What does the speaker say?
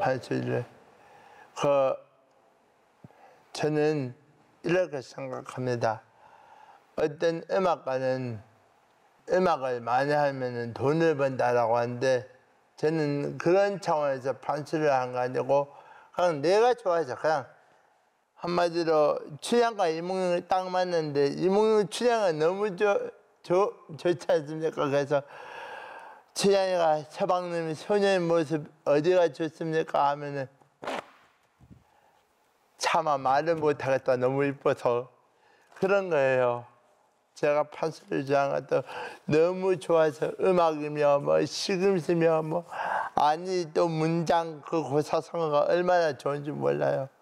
판소리를. 저는 이렇게 생각합니다. 어떤 음악가는 음악을 많이 하면 돈을 번다라고 하는데, 저는 그런 차원에서 판소리를 한 거 아니고 그냥 내가 좋아해서, 그냥 한마디로 춘향과 이몽룡이 딱 맞는데 이몽룡 춘향은 너무 좋지 않습니까? 그래서 춘향이가 서방님이 소녀의 모습 어디가 좋습니까? 하면은 차마 말을 못하겠다, 너무 이뻐서. 그런 거예요. 제가 판소리를 좋아하는 것도 너무 좋아서, 음악이며 뭐 시금치며 뭐, 아니 또 문장 그 고사성어가 얼마나 좋은지 몰라요.